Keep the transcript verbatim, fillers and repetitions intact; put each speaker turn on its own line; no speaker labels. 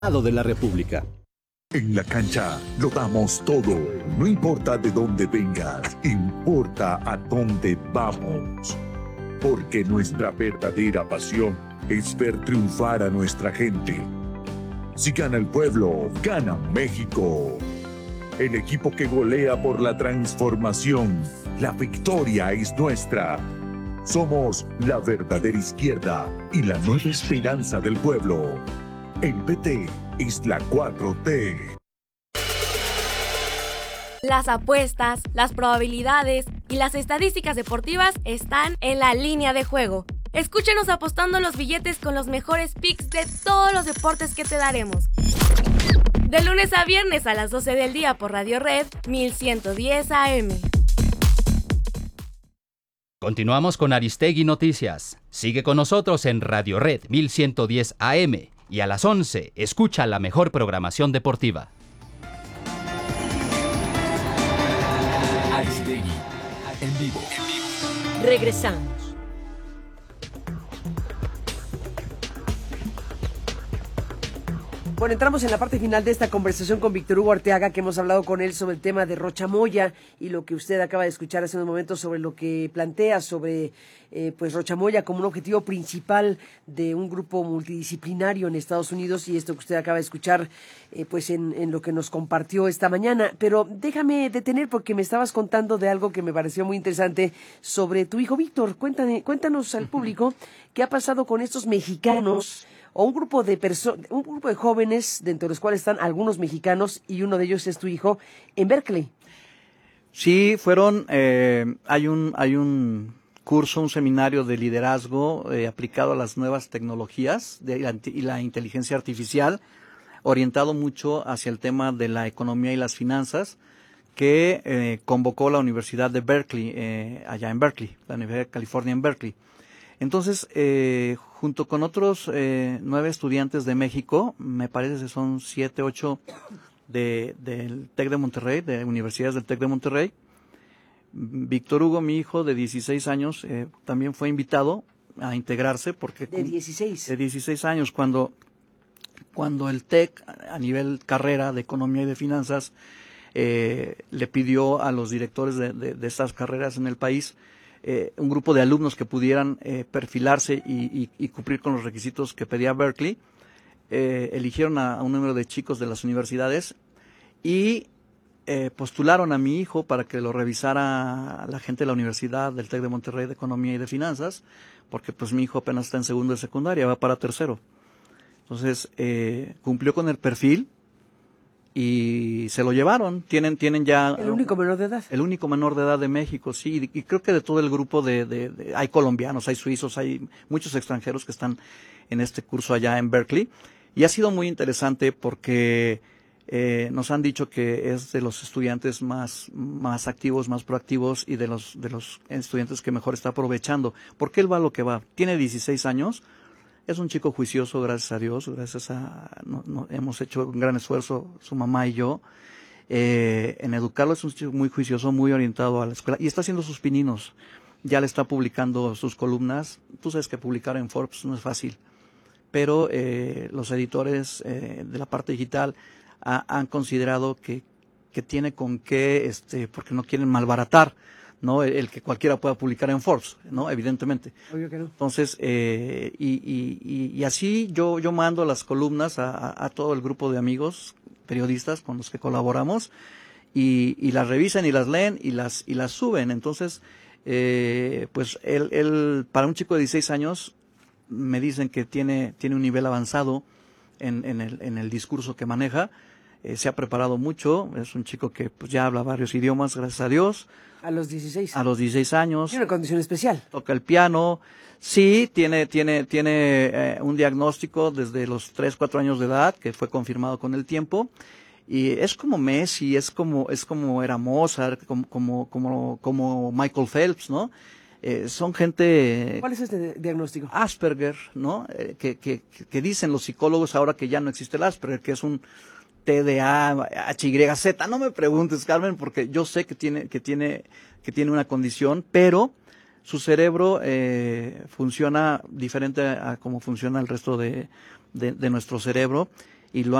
de la República.
En la cancha lo damos todo. No importa de dónde vengas, importa a dónde vamos. Porque nuestra verdadera pasión es ver triunfar a nuestra gente. Si gana el pueblo, gana México. El equipo que golea por la transformación. La victoria es nuestra. Somos la verdadera izquierda y la nueva esperanza del pueblo. El P T es la cuatro T.
Las apuestas, las probabilidades y las estadísticas deportivas están en la línea de juego. Escúchenos apostando los billetes con los mejores picks de todos los deportes que te daremos. De lunes a viernes a las doce del día por Radio Red mil ciento diez A M.
Continuamos con Aristegui Noticias. Sigue con nosotros en Radio Red mil ciento diez A M y a las once escucha la mejor programación deportiva.
Aristegui, en vivo.
Regresamos. Bueno, entramos en la parte final de esta conversación con Víctor Hugo Arteaga, que hemos hablado con él sobre el tema de Rocha Moya y lo que usted acaba de escuchar hace unos momentos sobre lo que plantea sobre eh, pues Rocha Moya como un objetivo principal de un grupo multidisciplinario en Estados Unidos, y esto que usted acaba de escuchar eh, pues en, en lo que nos compartió esta mañana. Pero déjame detener porque me estabas contando de algo que me pareció muy interesante sobre tu hijo Víctor. Cuéntame, cuéntanos al público qué ha pasado con estos mexicanos o un grupo de personas, un grupo de jóvenes, dentro de los cuales están algunos mexicanos y uno de ellos es tu hijo, en Berkeley.
Sí, fueron, eh, hay un, hay un curso, un seminario de liderazgo eh, aplicado a las nuevas tecnologías de, la, y la inteligencia artificial, orientado mucho hacia el tema de la economía y las finanzas, que eh, convocó la Universidad de Berkeley, eh, allá en Berkeley, la Universidad de California en Berkeley. Entonces, eh, junto con otros eh, nueve estudiantes de México, me parece que son siete, ocho de, del TEC de Monterrey, de universidades del TEC de Monterrey, Víctor Hugo, mi hijo de dieciséis años, eh, también fue invitado a integrarse porque...
De dieciséis.
De dieciséis años, cuando, cuando el TEC, a nivel carrera de economía y de finanzas, eh, le pidió a los directores de, de, de estas carreras en el país Eh, un grupo de alumnos que pudieran eh, perfilarse y, y, y cumplir con los requisitos que pedía Berkeley. Eh, eligieron a, a un número de chicos de las universidades y eh, postularon a mi hijo para que lo revisara la gente de la Universidad del TEC de Monterrey de Economía y de Finanzas, porque pues mi hijo apenas está en segundo de secundaria, va para tercero. Entonces eh, cumplió con el perfil y se lo llevaron. Tienen tienen ya
el único menor de edad
el único menor de edad de México, sí, y creo que de todo el grupo de, de, de hay colombianos, hay suizos, hay muchos extranjeros que están en este curso allá en Berkeley, y ha sido muy interesante porque eh, nos han dicho que es de los estudiantes más más activos, más proactivos y de los de los estudiantes que mejor está aprovechando, porque él va a lo que va. Tiene dieciséis años. Es un chico juicioso, gracias a Dios, gracias a, no, no, hemos hecho un gran esfuerzo, su mamá y yo, eh, en educarlo. Es un chico muy juicioso, muy orientado a la escuela, y está haciendo sus pininos, ya le está publicando sus columnas. Tú sabes que publicar en Forbes no es fácil, pero eh, los editores eh, de la parte digital ha, han considerado que, que tiene con qué, este, porque no quieren malbaratar, ¿no? El, el que cualquiera pueda publicar en Forbes, ¿no? Evidentemente.
Obvio que no.
Entonces, eh, y, y, y así yo, yo mando las columnas a, a, a todo el grupo de amigos periodistas con los que colaboramos, y, y las revisan y las leen y las, y las suben. Entonces, eh, pues él, él, para un chico de dieciséis años, me dicen que tiene, tiene un nivel avanzado en, en el, en el discurso que maneja. Eh, se ha preparado mucho, es un chico que pues ya habla varios idiomas, gracias a Dios.
A los dieciséis.
A los dieciséis años.
Tiene una condición especial.
Toca el piano. Sí, tiene, tiene, tiene eh, un diagnóstico desde los tres, cuatro años de edad, que fue confirmado con el tiempo. Y es como Messi, es como, es como era Mozart, como, como, como, como Michael Phelps, ¿no? Eh, son gente...
¿Cuál es este diagnóstico?
Asperger, ¿no? Eh, que, que, que dicen los psicólogos ahora que ya no existe el Asperger, que es un T D A, H Y Z. No me preguntes, Carmen, porque yo sé que tiene, que tiene, que tiene una condición, pero su cerebro eh, funciona diferente a cómo funciona el resto de, de, de nuestro cerebro, y lo